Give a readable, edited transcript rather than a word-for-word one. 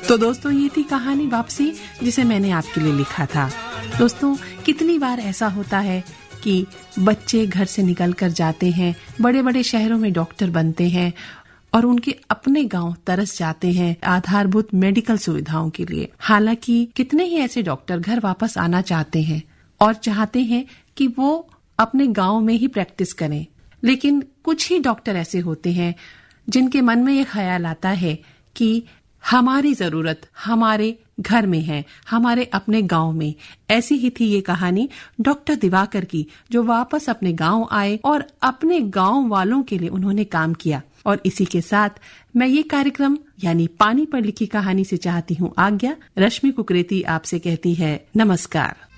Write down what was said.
तो दोस्तों, ये थी कहानी वापसी, जिसे मैंने आपके लिए लिखा था। दोस्तों, कितनी बार ऐसा होता है कि बच्चे घर से निकल कर जाते हैं, बड़े बड़े शहरों में डॉक्टर बनते हैं और उनके अपने गांव तरस जाते हैं आधारभूत मेडिकल सुविधाओं के लिए। हालांकि कितने ही ऐसे डॉक्टर घर वापस आना चाहते हैं और चाहते हैं कि वो अपने गांव में ही प्रैक्टिस करें, लेकिन कुछ ही डॉक्टर ऐसे होते हैं जिनके मन में ये ख्याल आता है कि हमारी जरूरत हमारे घर में है, हमारे अपने गांव में। ऐसी ही थी ये कहानी डॉक्टर दिवाकर की, जो वापस अपने गांव आए और अपने गांव वालों के लिए उन्होंने काम किया। और इसी के साथ मैं ये कार्यक्रम यानी पानी पर लिखी कहानी से चाहती हूँ आज्ञा। रश्मि कुकरेती आपसे कहती है नमस्कार।